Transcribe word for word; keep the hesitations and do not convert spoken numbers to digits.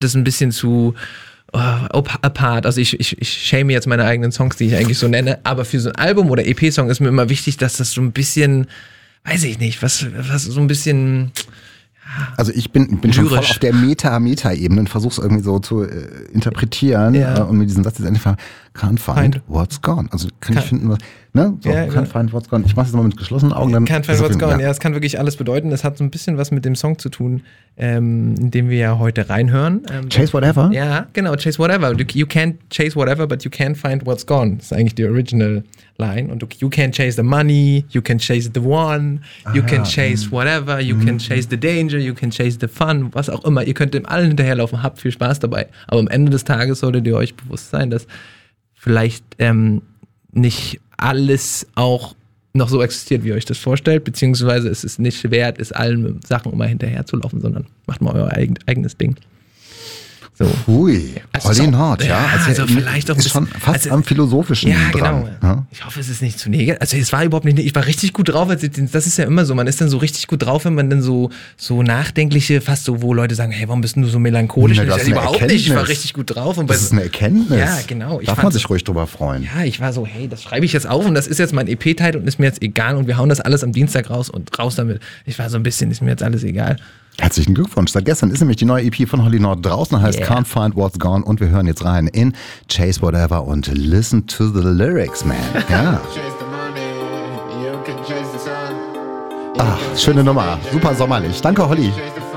das ein bisschen zu uh, apart. Also ich, ich, ich shame jetzt meine eigenen Songs, die ich eigentlich so nenne, aber für so ein Album oder E P-Song ist mir immer wichtig, dass das so ein bisschen, weiß ich nicht, was, was so ein bisschen... Also ich bin, bin schon voll auf der Meta-Meta-Ebene und versuche es irgendwie so zu äh, interpretieren ja. äh, und mit diesem Satz jetzt endlich can't find find. what's gone. Also kann, kann ich finden, was, ne? So, ja, can't ja. find what's gone. Ich mache es mal mit geschlossenen Augen. Dann can't find what's gone, ja. ja, das kann wirklich alles bedeuten. Das hat so ein bisschen was mit dem Song zu tun, ähm, in dem wir ja heute reinhören. Ähm, Chase Whatever? Ja, genau, Chase Whatever. You can't chase whatever, but you can't find what's gone. Das ist eigentlich die Original Line. Und du, you can't chase the money, you can chase the one, you ah, can chase mh. whatever, you mh. can chase the danger, you can chase the fun, was auch immer. Ihr könnt dem allen hinterherlaufen, habt viel Spaß dabei. Aber am Ende des Tages solltet ihr euch bewusst sein, dass vielleicht ähm, nicht alles auch noch so existiert, wie ihr euch das vorstellt, beziehungsweise es ist nicht wert, es allen Sachen immer hinterher zu laufen, sondern macht mal euer eigen, eigenes Ding. So. Ui, also Holly Nord, ja. Also, also vielleicht auch ist schon fast also, am Philosophischen ja, dran. Genau. Ja? Ich hoffe, es ist nicht zu negativ. Also es war überhaupt nicht, ich war richtig gut drauf. Also das ist ja immer so, man ist dann so richtig gut drauf, wenn man dann so, so nachdenkliche, fast so, wo Leute sagen, hey, warum bist du so melancholisch? Ja, ich das also überhaupt nicht, ich war richtig gut drauf. Und das bei, ist eine Erkenntnis. Ja, genau. Ich Darf man sich ruhig drüber freuen. Ja, ich war so, hey, das schreibe ich jetzt auf und das ist jetzt mein E P-Teil und ist mir jetzt egal und wir hauen das alles am Dienstag raus und raus damit. Ich war so ein bisschen, ist mir jetzt alles egal. Herzlichen Glückwunsch. Seit gestern ist nämlich die neue E P von Holly Nord draußen, heißt yeah. Can't Find What's Gone und wir hören jetzt rein in Chase Whatever und Listen to the Lyrics, man. Ja. Ach, schöne Nummer. Super sommerlich. Danke, Holly.